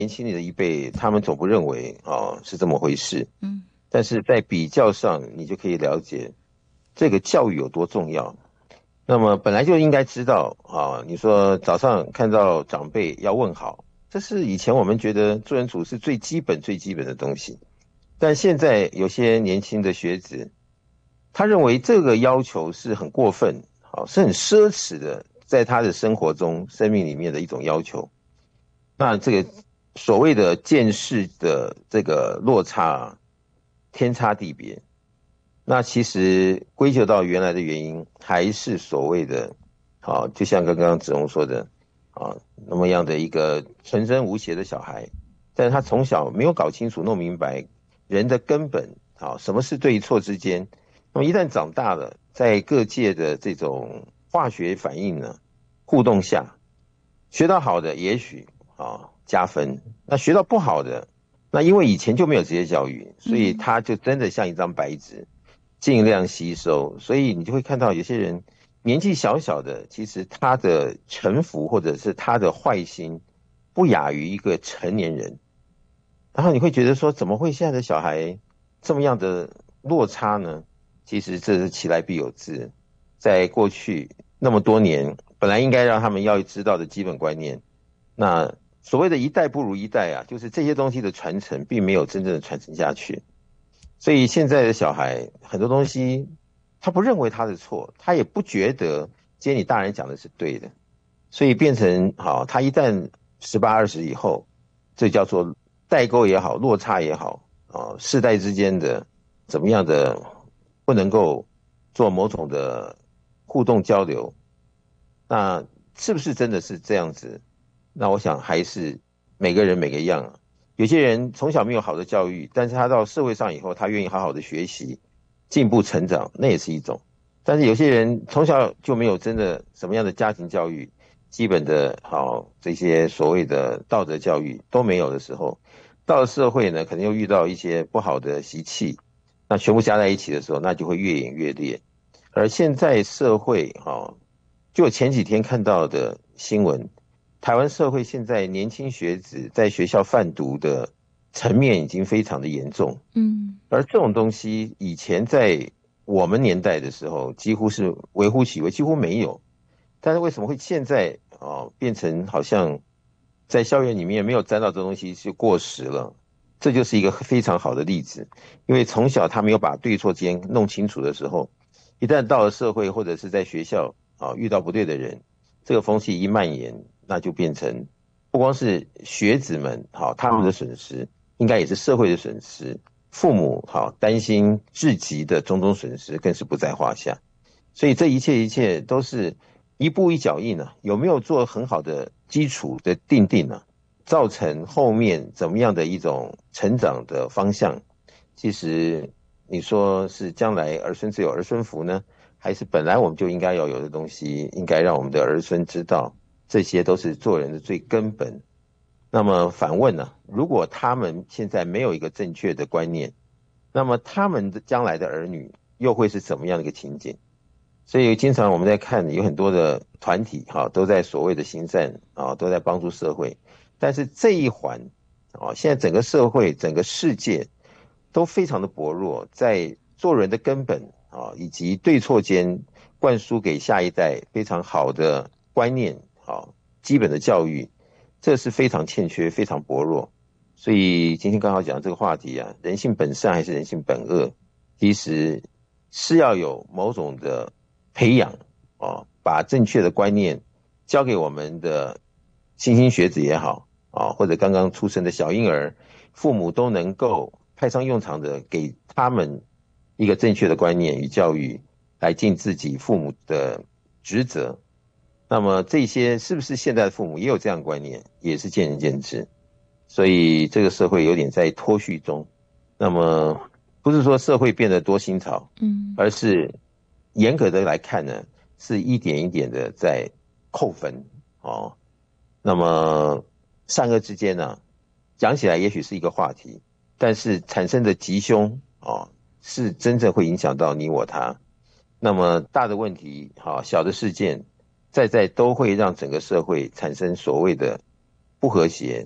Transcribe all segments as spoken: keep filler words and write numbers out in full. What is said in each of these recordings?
年轻的一辈，他们总不认为啊是这么回事。 嗯但是在比较上，你就可以了解这个教育有多重要。那么本来就应该知道啊，你说早上看到长辈要问好，这是以前我们觉得做人处事最基本最基本的东西。但现在有些年轻的学子，他认为这个要求是很过分，好，是很奢侈的，在他的生活中、生命里面的一种要求。那这个所谓的见识的这个落差，天差地别。那其实归咎到原来的原因，还是所谓的，啊，就像刚刚子龙说的，啊，那么样的一个纯真无邪的小孩，但是他从小没有搞清楚、弄明白人的根本，啊，什么是对错之间。那么一旦长大了，在各界的这种化学反应呢互动下，学到好的也许啊加分，那学到不好的，那因为以前就没有职业教育，所以嗯他就真的像一张白纸。尽量吸收，所以你就会看到有些人年纪小小的，其实他的城府或者是他的坏心，不亚于一个成年人。然后你会觉得说，怎么会现在的小孩这么样的落差呢？其实这是其来必有之，在过去那么多年，本来应该让他们要知道的基本观念，那所谓的一代不如一代啊，就是这些东西的传承并没有真正的传承下去。所以现在的小孩很多东西，他不认为他的错，他也不觉得今天你大人讲的是对的，所以变成好，他一旦十八二十以后，这叫做代沟也好，落差也好啊，世代之间的怎么样的不能够做某种的互动交流，那是不是真的是这样子？那我想还是每个人每个样啊。有些人从小没有好的教育，但是他到社会上以后，他愿意好好的学习、进步成长，那也是一种。但是有些人从小就没有真的什么样的家庭教育，基本的好这些所谓的道德教育都没有的时候，到了社会呢，可能又遇到一些不好的习气，那全部加在一起的时候，那就会越演越烈。而现在社会哈，就前几天看到的新闻，台湾社会现在年轻学子在学校贩毒的层面已经非常的严重， 嗯而这种东西以前在我们年代的时候几乎是微乎其微，几乎没有。但是为什么会现在啊变成好像在校园里面没有沾到这东西就过时了？这就是一个非常好的例子，因为从小他没有把对错间弄清楚的时候，一旦到了社会或者是在学校啊遇到不对的人，这个风气一蔓延，那就变成不光是学子们好他们的损失，应该也是社会的损失，父母好担心至极的种种损失更是不在话下。所以这一切一切都是一步一脚印呢、啊，有没有做很好的基础的定定呢、啊？造成后面怎么样的一种成长的方向？其实你说是将来儿孙自有儿孙福呢，还是本来我们就应该要有的东西，应该让我们的儿孙知道，这些都是做人的最根本。那么反问呢、啊，如果他们现在没有一个正确的观念，那么他们的将来的儿女又会是怎么样的一个情景？所以经常我们在看有很多的团体哈，都在所谓的行善啊，都在帮助社会，但是这一环啊，现在整个社会整个世界都非常的薄弱，在做人的根本啊，以及对错间灌输给下一代非常好的观念啊，基本的教育，这是非常欠缺、非常薄弱。所以今天刚好讲这个话题啊，人性本善还是人性本恶，其实是要有某种的培养啊，把正确的观念交给我们的新兴学子也好啊，或者刚刚出生的小婴儿，父母都能够派上用场的给他们一个正确的观念与教育，来尽自己父母的职责。那么这些是不是现在的父母也有这样的观念，也是见仁见智。所以这个社会有点在脱序中。那么不是说社会变得多新潮， 嗯而是严格的来看呢，是一点一点的在扣分哦。那么善恶之间呢，讲起来也许是一个话题，但是产生的吉凶哦，是真正会影响到你我他。那么大的问题，好小的事件，在在都会让整个社会产生所谓的不和谐，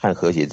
和和谐